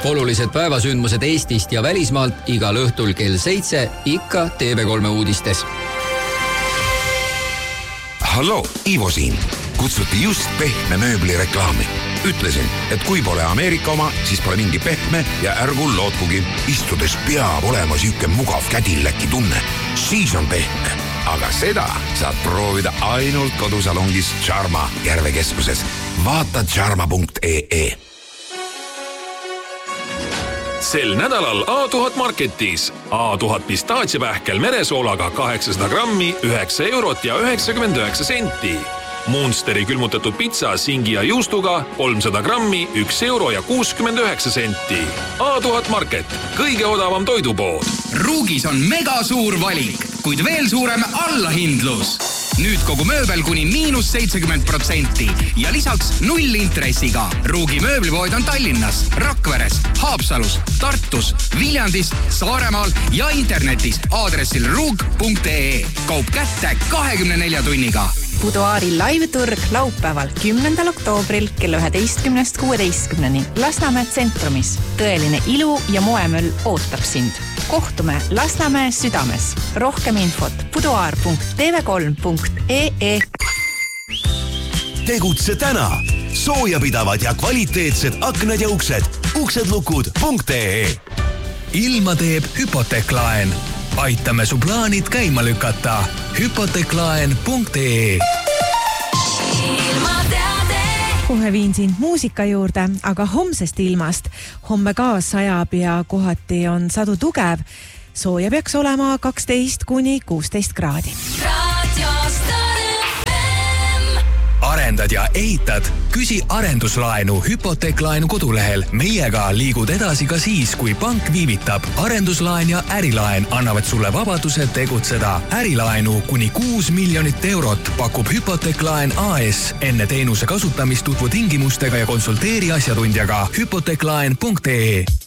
Olulised päevasündmused Eestist ja välismaalt igal õhtul kell 7 ikka TV3 uudistes. Hallo, Ivo siin. Kutsuti just pehme mööbli reklaami. Ütlesin, et kui pole Ameerika oma, siis pole mingi pehme ja ärgu lootkugi. Istudes peab olema siuke mugav kädilläki tunne. Siis on pehme. Aga seda saad proovida ainult kodusalongis Charma Järvekeskuses. Vaata charma.ee. Sel nädalal A1000 Marketis. A1000 pistaatsiapähkel meresoolaga 800 grammi, 9 eurot ja 99 senti. Munsteri külmutatud pitsa singi ja juustuga 300 grammi, 1 euro ja 69 senti. A1000 Market, kõige odavam toidupood. Ruugis on mega suur valik, kuid veel suurem allahindlus. Nüüd kogu mööbel kuni -70% ja lisaks 0 intressiga. Ruugi mööblipood on Tallinnas, Rakveres, Haapsalus, Tartus, Viljandis, Saaremaal ja internetis aadressil ruug.ee. Kaup kätte 24 tunniga. Buduaari live-turg laupäeval 10. oktoobril kell 11.16. Lasnamäe tsentrumis. Tõeline ilu ja moemöll ootab sind. Kohtume Lasnamäe südames. Rohkem infot buduaar.tv3.ee. Tegutse täna. Soojapidavad ja kvaliteetsed aknad ja uksedlukud.ee. Ilma teeb hüpoteeklaen. Aitame su plaanid käima lükata. Hüpoteeklaen.ee. Kohe viin sind muusika juurde, aga homsest ilmast. Homme ka sajab ja kohati on sadu tugev. Sooja peaks olema 12–16 kraadi. Arendad ja ehitad? Küsi arenduslaenu Hüpoteeklaenu kodulehel. Meiega liigud edasi ka siis, kui pank viivitab. Arenduslaen ja ärilaen annavad sulle vabaduse tegutseda. Ärilaenu kuni 6 miljonit eurot pakub Hüpoteeklaen AS. Enne teenuse kasutamist tutvu tingimustega ja konsulteeri asjatundjaga. Hüpoteeklaen.ee.